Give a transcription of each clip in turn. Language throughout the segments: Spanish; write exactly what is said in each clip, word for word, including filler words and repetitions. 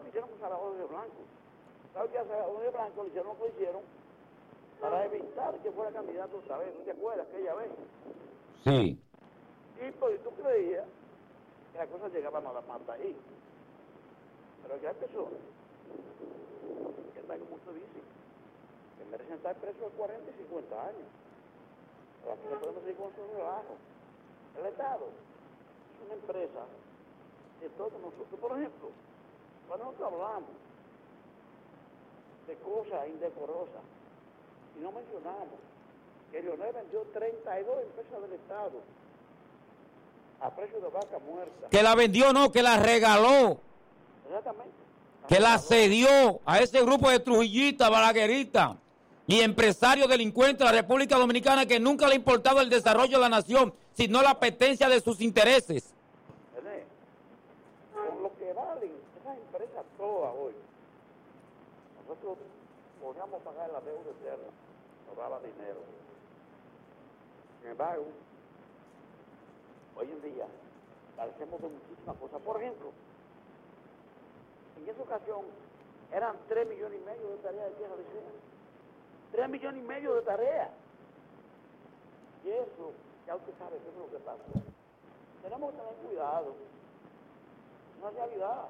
hicieron con Salvador de Blanco? ¿Sabes qué a Salvador de Blanco le hicieron lo que le hicieron? Para evitar que fuera candidato otra vez. ¿No te acuerdas aquella vez? Sí. Y pues tú creías que la cosa llegaba a hasta ahí. Pero ya empezó. Que está como usted dice, que merecen estar presos de cuarenta y cincuenta años. Pero aquí no podemos seguir con su relajo. El Estado es una empresa de todos nosotros. Por ejemplo, cuando nosotros hablamos de cosas indecorosas y no mencionamos que Leonel vendió treinta y dos empresas del Estado a precio de vaca muerta. Que la vendió, no, que la regaló. Exactamente. La que regaló. la cedió a ese grupo de trujillistas, balagueritas y empresarios delincuentes de la República Dominicana que nunca le ha importado el desarrollo de la nación, sino la apetencia de sus intereses. ¿Entendés? Por lo que valen esas empresas todas hoy, nosotros podríamos pagar la deuda eterna, nos daba dinero. Sin embargo, hoy en día carecemos de muchísimas cosas. Por ejemplo, en esa ocasión eran tres millones y medio de tareas de tierra de cena. Tres millones y medio de tareas. Y eso, ya usted sabe qué es lo que pasa. Tenemos que tener cuidado. Es una realidad.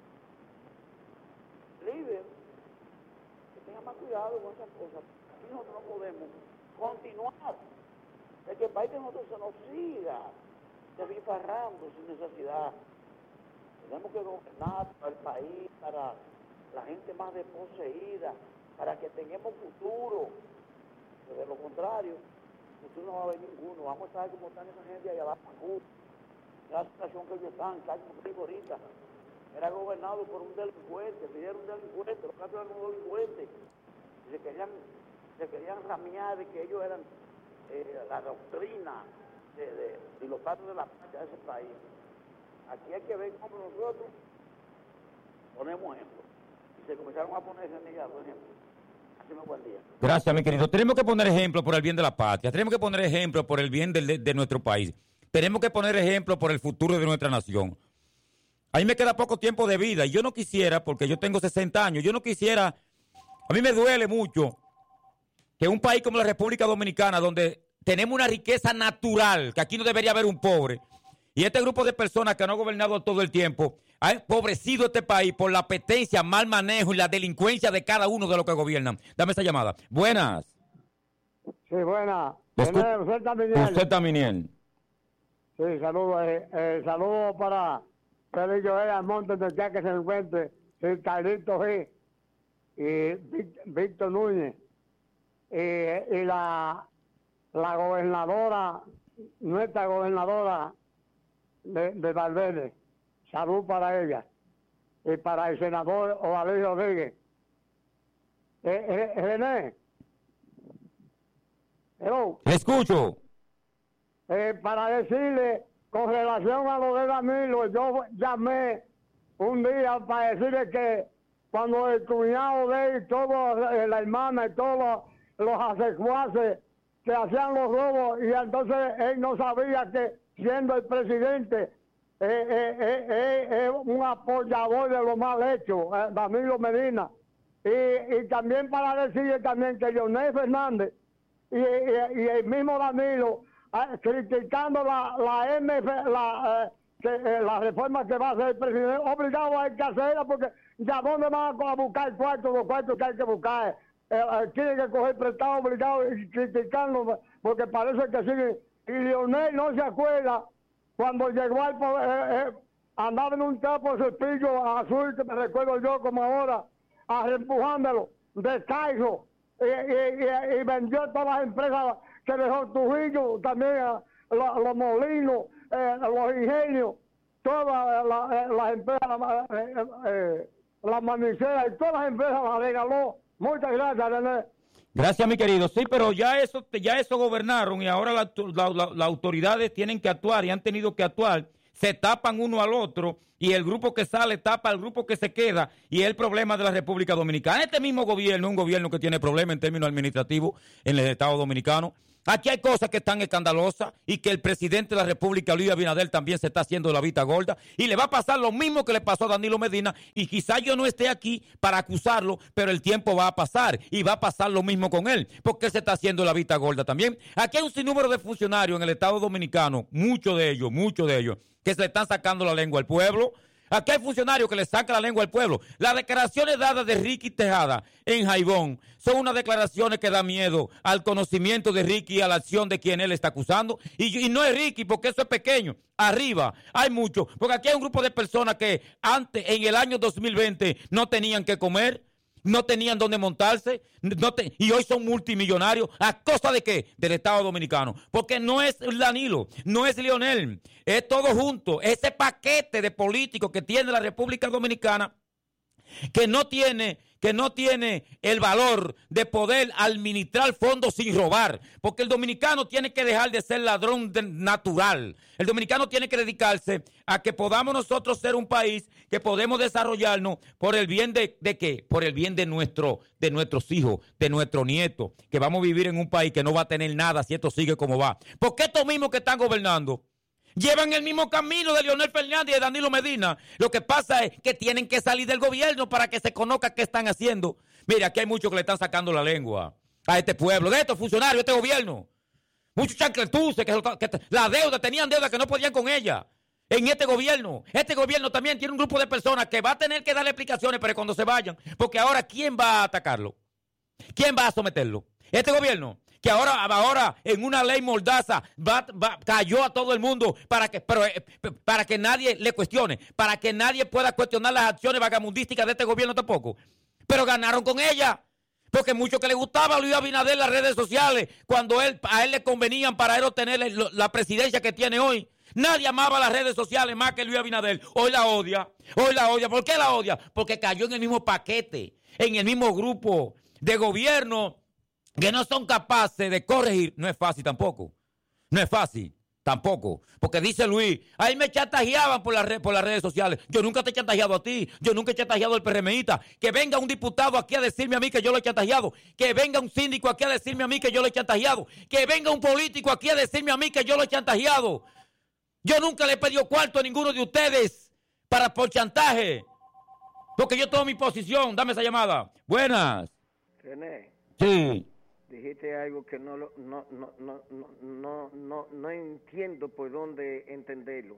Líder, que tenga más cuidado con esas cosas. Aquí nosotros no podemos continuar. De que el país de nosotros se nos siga desbifarrando sin necesidad. Tenemos que gobernar para el país, para la gente más desposeída, para que tengamos futuro. Pero de lo contrario, futuro no va a haber ninguno. Vamos a estar como están esa gente allá abajo en Cuba. La situación que ellos están, que hay como digo ahorita, era gobernado por un delincuente, pidieron un delincuente, los casos eran un delincuente. Y se querían, se querían ramear de que ellos eran eh, la doctrina de, de, de los padres de la patria de ese país. Aquí hay que ver cómo nosotros ponemos ejemplo. Y se comenzaron a poner renegados ejemplos. Así me buen día. Gracias, mi querido. Tenemos que poner ejemplo por el bien de la patria. Tenemos que poner ejemplo por el bien de, de, de nuestro país. Tenemos que poner ejemplo por el futuro de nuestra nación. A mí me queda poco tiempo de vida y yo no quisiera, porque yo tengo sesenta años, yo no quisiera, a mí me duele mucho que un país como la República Dominicana, donde tenemos una riqueza natural, que aquí no debería haber un pobre, y este grupo de personas que no han gobernado todo el tiempo, ha empobrecido este país por la apetencia, mal manejo y la delincuencia de cada uno de los que gobiernan. Dame esa llamada. Buenas. Sí, buenas. Escu- Usted también. Usted también. Sí, saludos. Eh, eh, saludos para Félix Joel Almonte, donde quiera que se encuentre. Sí, Carlito G. Y Vic- Víctor Núñez. Y, y la, la gobernadora, nuestra gobernadora de, de Valverde. Salud para ella. Y para el senador Ovalí Rodríguez. Eh, eh, René. Hello. Le escucho. Eh, para decirle, con relación a lo de Danilo, yo llamé un día para decirle que cuando el cuñado de él, todos, eh, la hermana y todos los, los asecuaces que hacían los robos, y entonces él no sabía que siendo el presidente, es eh, eh, eh, eh, un apoyador de lo mal hecho, eh, Danilo Medina. Y, y también para decirle también que Leonel Fernández y, y, y el mismo Danilo, eh, criticando la la M F, la, eh, que, eh, la reforma que va a hacer el presidente, obligado a que hacerla, porque ya dónde van a buscar cuartos, los cuartos que hay que buscar. Eh, eh, tienen que coger prestado obligado y criticando, porque parece que sigue. Y Leonel no se acuerda cuando llegó al poder, eh, eh, andaba en un trapo de cepillo azul, que me recuerdo yo como ahora, empujándolo, descalzo, y, y, y, y vendió todas las empresas que dejó Trujillo, también eh, los, los molinos, eh, los ingenios, todas las, eh, las empresas, eh, eh, eh, las maniceras, y todas las empresas las regaló. Muchas gracias, René. Gracias, mi querido. Sí, pero ya eso, ya eso gobernaron y ahora las la, la, la autoridades tienen que actuar y han tenido que actuar. Se tapan uno al otro y el grupo que sale tapa al grupo que se queda y es el problema de la República Dominicana. Este mismo gobierno es un gobierno que tiene problemas en términos administrativos en el Estado Dominicano. Aquí hay cosas que están escandalosas y que el presidente de la República, Luis Abinader, también se está haciendo de la vista gorda y le va a pasar lo mismo que le pasó a Danilo Medina y quizás yo no esté aquí para acusarlo, pero el tiempo va a pasar y va a pasar lo mismo con él, porque él se está haciendo de la vista gorda también. Aquí hay un sinnúmero de funcionarios en el Estado Dominicano, muchos de ellos, muchos de ellos, que se le están sacando la lengua al pueblo. Aquí hay funcionarios que le sacan la lengua al pueblo. Las declaraciones dadas de Ricky Tejada en Jaibón son unas declaraciones que dan miedo al conocimiento de Ricky y a la acción de quien él está acusando. Y, y no es Ricky, porque eso es pequeño. Arriba hay mucho. Porque aquí hay un grupo de personas que antes, en el año dos mil veinte, no tenían que comer, no tenían dónde montarse, no te, y hoy son multimillonarios. ¿A costa de qué? Del Estado Dominicano. Porque no es Danilo, no es Leonel, es todo junto. Ese paquete de políticos que tiene la República Dominicana, que no tiene, que no tiene el valor de poder administrar fondos sin robar. Porque el dominicano tiene que dejar de ser ladrón de, natural. El dominicano tiene que dedicarse a que podamos nosotros ser un país que podemos desarrollarnos por el bien de, ¿de qué? Por el bien de, nuestro, de nuestros hijos, de nuestros nietos, que vamos a vivir en un país que no va a tener nada si esto sigue como va. Porque estos mismos que están gobernando llevan el mismo camino de Leonel Fernández y de Danilo Medina. Lo que pasa es que tienen que salir del gobierno para que se conozca qué están haciendo. Mire, aquí hay muchos que le están sacando la lengua a este pueblo, de estos funcionarios, de este gobierno. Muchos chancletuces que, que la deuda, tenían deuda que no podían con ella. En este gobierno, este gobierno también tiene un grupo de personas que va a tener que darle explicaciones, pero cuando se vayan, porque ahora ¿quién va a atacarlo? ¿Quién va a someterlo? Este gobierno, que ahora, ahora en una ley mordaza va, va, cayó a todo el mundo para que, pero, para que nadie le cuestione, para que nadie pueda cuestionar las acciones vagabundísticas de este gobierno tampoco. Pero ganaron con ella. Porque mucho que le gustaba a Luis Abinader en las redes sociales, cuando él, a él le convenían para él obtener la presidencia que tiene hoy. Nadie amaba las redes sociales más que Luis Abinader. Hoy la odia, hoy la odia. ¿Por qué la odia? Porque cayó en el mismo paquete, en el mismo grupo de gobierno que no son capaces de corregir. No es fácil tampoco, no es fácil. Tampoco, porque dice Luis, ahí me chantajeaban por, la red, por las redes sociales. Yo nunca te he chantajeado a ti, yo nunca he chantajeado al PRMista. Que venga un diputado aquí a decirme a mí que yo lo he chantajeado. Que venga un síndico aquí a decirme a mí que yo lo he chantajeado. Que venga un político aquí a decirme a mí que yo lo he chantajeado. Yo nunca le he pedido cuarto a ninguno de ustedes para por chantaje. Porque yo tomo mi posición. Dame esa llamada. Buenas. René. Sí. Dijiste algo que no, lo, no, no, no, no, no, no, no entiendo por dónde entenderlo.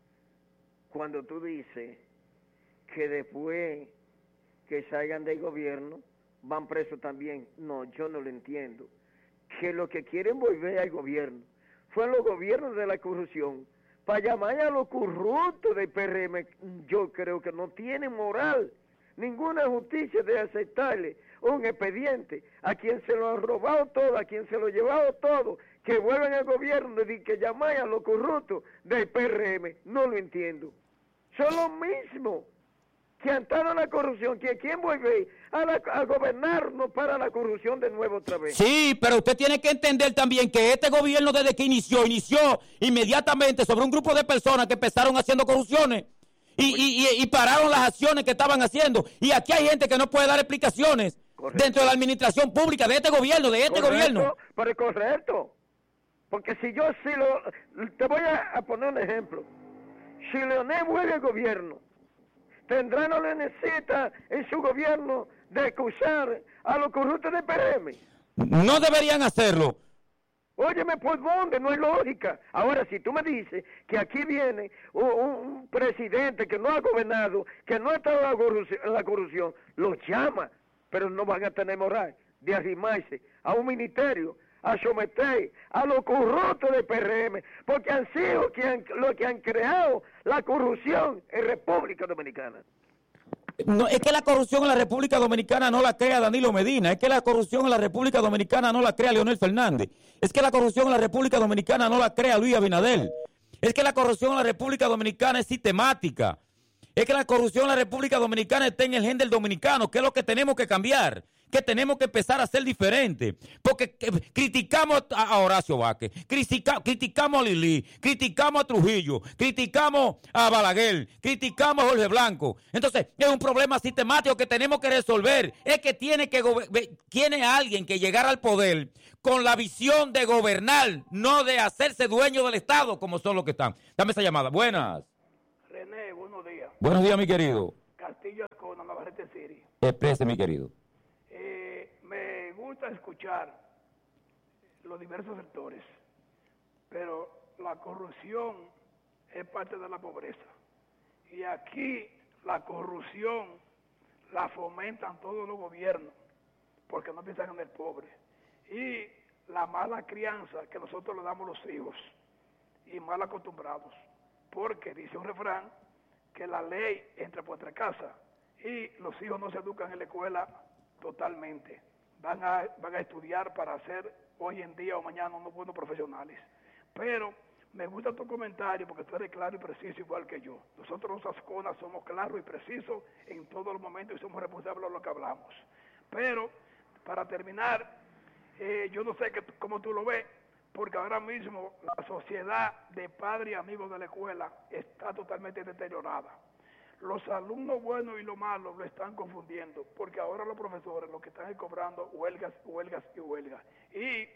Cuando tú dices que después que salgan del gobierno van presos también. No, yo no lo entiendo. Que lo que quieren volver al gobierno fue los gobiernos de la corrupción. Para llamar a los corruptos del P R M, yo creo que no tienen moral. Ninguna justicia debe aceptarle un expediente a quien se lo ha robado todo, a quien se lo ha llevado todo, que vuelvan al gobierno y que llamen a los corruptos del P R M. No lo entiendo. Son los mismos que han estado en la corrupción, que quieren volver a, la, a gobernarnos para la corrupción de nuevo otra vez. Sí, pero usted tiene que entender también que este gobierno desde que inició, inició inmediatamente sobre un grupo de personas que empezaron haciendo corrupciones. Y, y, y, y pararon las acciones que estaban haciendo. Y aquí hay gente que no puede dar explicaciones. Correcto. Dentro de la administración pública de este gobierno, de este correcto, gobierno. Pero es correcto. Porque si yo sí lo... Te voy a, a poner un ejemplo. Si Leonel vuelve al gobierno, tendrá no le necesita en su gobierno de acusar a los corruptos del P R M. No deberían hacerlo. Óyeme, ¿por dónde? No hay lógica. Ahora, si tú me dices que aquí viene un, un presidente que no ha gobernado, que no ha estado en la corrupción, en la corrupción, los llama, pero no van a tener moral de arrimarse a un ministerio, a someter a los corruptos del P R M, porque han sido quien, los que han creado la corrupción en República Dominicana. No, es que la corrupción en la República Dominicana no la crea Danilo Medina, es que la corrupción en la República Dominicana no la crea Leonel Fernández, es que la corrupción en la República Dominicana no la crea Luis Abinader, es que la corrupción en la República Dominicana es sistemática, es que la corrupción en la República Dominicana está en el gen del dominicano, que es lo que tenemos que cambiar, que tenemos que empezar a ser diferentes. Porque que, criticamos a, a Horacio Vázquez, critica, criticamos a Lili, criticamos a Trujillo, criticamos a Balaguer, criticamos a Jorge Blanco. Entonces, es un problema sistemático que tenemos que resolver. Es que tiene que tiene alguien que llegar al poder con la visión de gobernar, no de hacerse dueño del Estado, como son los que están. Dame esa llamada. Buenas. René, buenos días. Buenos días, mi querido. Castillo Ascona, Navarrete City. Exprese, mi querido. Eh, me gusta escuchar los diversos sectores, pero la corrupción es parte de la pobreza. Y aquí la corrupción la fomentan todos los gobiernos, porque no piensan en el pobre. Y la mala crianza que nosotros le damos a los hijos, y mal acostumbrados, porque dice un refrán que la ley entra por otra casa, y los hijos no se educan en la escuela totalmente. Van a, van a estudiar para ser hoy en día o mañana unos buenos profesionales. Pero me gusta tu comentario porque tú eres claro y preciso igual que yo. Nosotros los Ascona somos claros y precisos en todos los momentos y somos responsables de lo que hablamos. Pero, para terminar, eh, yo no sé que, cómo tú lo ves, porque ahora mismo la sociedad de padres y amigos de la escuela está totalmente deteriorada. Los alumnos buenos y los malos lo están confundiendo, porque ahora los profesores lo que están es cobrando huelgas, huelgas y huelgas. Y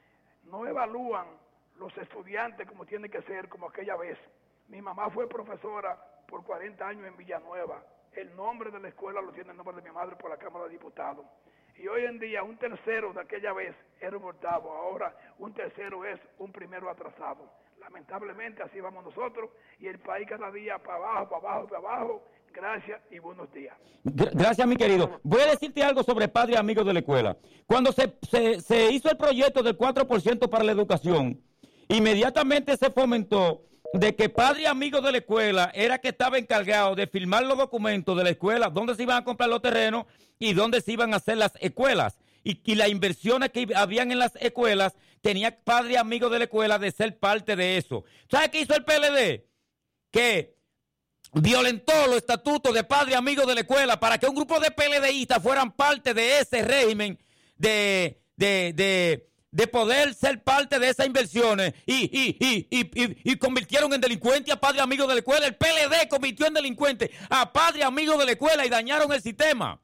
no evalúan los estudiantes como tiene que ser, como aquella vez. Mi mamá fue profesora por cuarenta años en Villanueva. El nombre de la escuela lo tiene el nombre de mi madre por la Cámara de Diputados. Y hoy en día un tercero de aquella vez era un octavo, ahora un tercero es un primero atrasado. Lamentablemente así vamos nosotros y el país cada día para abajo, para abajo, para abajo. Gracias y buenos días. Gracias, mi querido. Voy a decirte algo sobre padres amigos de la escuela. Cuando se, se, se hizo el proyecto del cuatro por ciento para la educación, inmediatamente se fomentó de que padre amigo de la escuela era que estaba encargado de firmar los documentos de la escuela, dónde se iban a comprar los terrenos y dónde se iban a hacer las escuelas. Y, y las inversiones que habían en las escuelas, tenía padre amigo de la escuela de ser parte de eso. ¿Sabe qué hizo el P L D? Que violentó los estatutos de padre amigo de la escuela para que un grupo de PLDistas fueran parte de ese régimen de... de, de de poder ser parte de esas inversiones y, y, y, y, y, y convirtieron en delincuente a padre amigo de la escuela. El P L D convirtió en delincuente a padre amigo de la escuela y dañaron el sistema.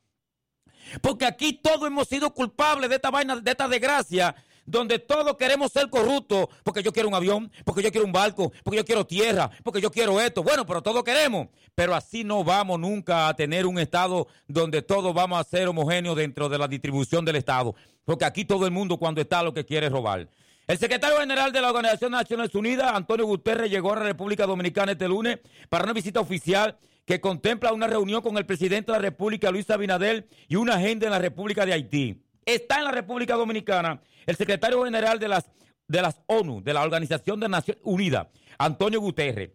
Porque aquí todos hemos sido culpables de esta vaina, de esta desgracia, donde todos queremos ser corruptos, porque yo quiero un avión, porque yo quiero un barco, porque yo quiero tierra, porque yo quiero esto. Bueno, pero todos queremos. Pero así no vamos nunca a tener un Estado donde todos vamos a ser homogéneos dentro de la distribución del Estado. Porque aquí todo el mundo cuando está lo que quiere es robar. El secretario general de la Organización de Naciones Unidas, Antonio Guterres, llegó a la República Dominicana este lunes para una visita oficial que contempla una reunión con el presidente de la República, Luis Abinader, y una agenda en la República de Haití. Está en la República Dominicana el secretario general de las, de las ONU, de la Organización de Naciones Unidas, Antonio Guterres.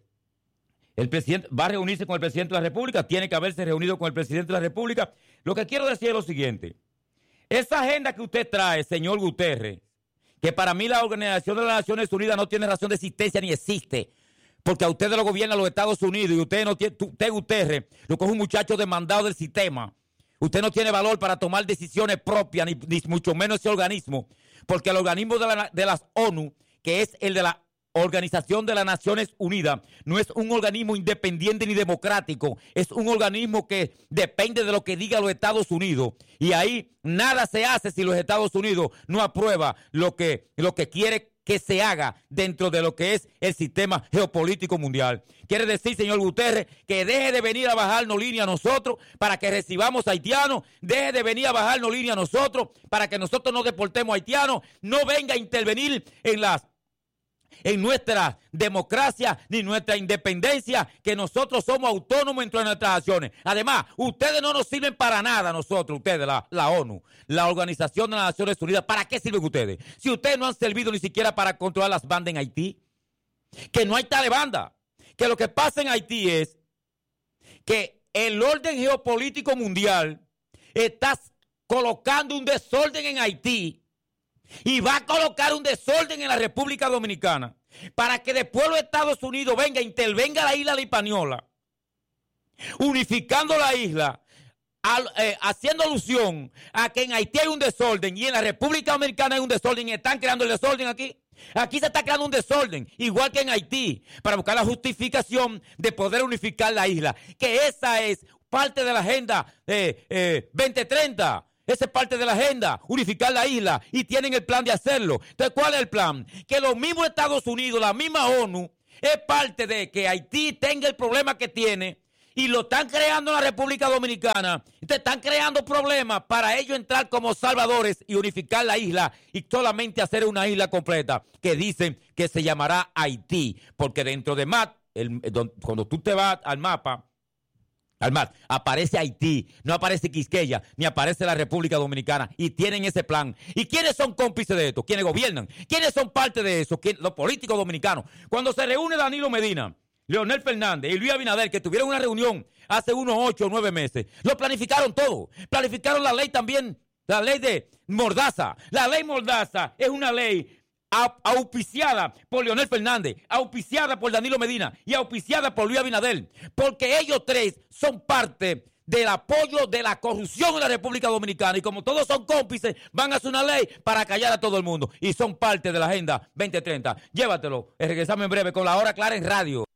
El presidente va a reunirse con el presidente de la República, tiene que haberse reunido con el presidente de la República. Lo que quiero decir es lo siguiente. Esa agenda que usted trae, señor Guterres, que para mí la Organización de las Naciones Unidas no tiene razón de existencia ni existe, porque a ustedes lo gobiernan los Estados Unidos y usted no tiene, usted Guterres, lo que es un muchacho demandado del sistema. Usted no tiene valor para tomar decisiones propias, ni, ni mucho menos ese organismo, porque el organismo de, la, de las ONU, que es el de la Organización de las Naciones Unidas, no es un organismo independiente ni democrático, es un organismo que depende de lo que diga los Estados Unidos. Y ahí nada se hace si los Estados Unidos no aprueba lo que, lo que quiere que se haga dentro de lo que es el sistema geopolítico mundial. Quiere decir, señor Guterres, que deje de venir a bajarnos línea a nosotros para que recibamos haitianos, deje de venir a bajarnos línea a nosotros para que nosotros no deportemos haitianos, no venga a intervenir en las en nuestra democracia ni nuestra independencia, que nosotros somos autónomos entre nuestras acciones. Además, ustedes no nos sirven para nada, nosotros, ustedes, la, la ONU, la Organización de las Naciones Unidas. ¿Para qué sirven ustedes? Si ustedes no han servido ni siquiera para controlar las bandas en Haití, que no hay tal banda, que lo que pasa en Haití es que el orden geopolítico mundial está colocando un desorden en Haití y va a colocar un desorden en la República Dominicana para que después los Estados Unidos venga, intervenga la isla de Hispaniola, unificando la isla, al, eh, haciendo alusión a que en Haití hay un desorden y en la República Dominicana hay un desorden y están creando el desorden aquí. Aquí se está creando un desorden, igual que en Haití, para buscar la justificación de poder unificar la isla, que esa es parte de la agenda eh, eh, veinte treinta. Esa es parte de la agenda, unificar la isla, y tienen el plan de hacerlo. Entonces, ¿cuál es el plan? Que los mismos Estados Unidos, la misma ONU, es parte de que Haití tenga el problema que tiene y lo están creando en la República Dominicana. Entonces, están creando problemas para ellos entrar como salvadores y unificar la isla y solamente hacer una isla completa que dicen que se llamará Haití. Porque dentro de M A P, el, el, cuando tú te vas al mapa, al mar, aparece Haití, no aparece Quisqueya, ni aparece la República Dominicana, y tienen ese plan. ¿Y quiénes son cómplices de esto? ¿Quiénes gobiernan? ¿Quiénes son parte de eso? ¿Quién? Los políticos dominicanos. Cuando se reúne Danilo Medina, Leonel Fernández y Luis Abinader, que tuvieron una reunión hace unos ocho o nueve meses, lo planificaron todo. Planificaron la ley también, la ley de Mordaza. La ley Mordaza es una ley auspiciada por Leonel Fernández, auspiciada por Danilo Medina y auspiciada por Luis Abinader, porque ellos tres son parte del apoyo de la corrupción en la República Dominicana, y como todos son cómplices, van a hacer una ley para callar a todo el mundo, y son parte de la Agenda veinte treinta. Llévatelo, regresamos en breve con La Hora Clara en radio.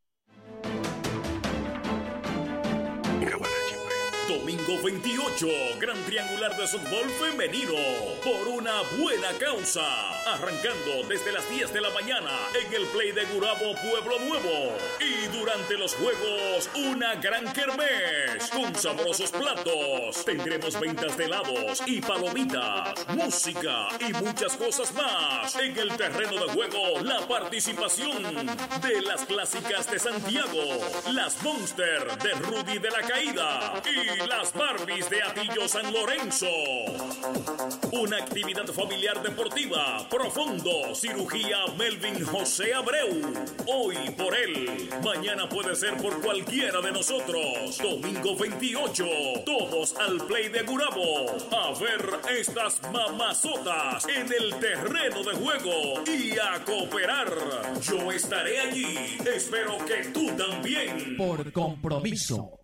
Domingo veintiocho, Gran Triangular de Softball Femenino, por una buena causa. Arrancando desde las diez de la mañana en el Play de Gurabo, Pueblo Nuevo. Y durante los juegos, una gran kermés con sabrosos platos. Tendremos ventas de helados y palomitas, música y muchas cosas más. En el terreno de juego, la participación de las clásicas de Santiago, las Monster de Rudy de la Caída y las Barbies de Atillo San Lorenzo. Una actividad familiar deportiva. Profundo, cirugía Melvin José Abreu. Hoy por él, mañana puede ser por cualquiera de nosotros. Domingo veintiocho, todos al Play de Gurabo a ver estas mamazotas en el terreno de juego y a cooperar. Yo estaré allí. Espero que tú también. Por compromiso.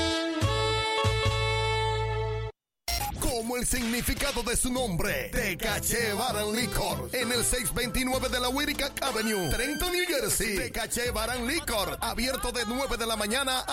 Como el significado de su nombre, Tecache Bar and Liquor, en el seiscientos veintinueve de la Whitaker Avenue, Trenton, New Jersey. Tecache Bar and Liquor, abierto de nueve de la mañana a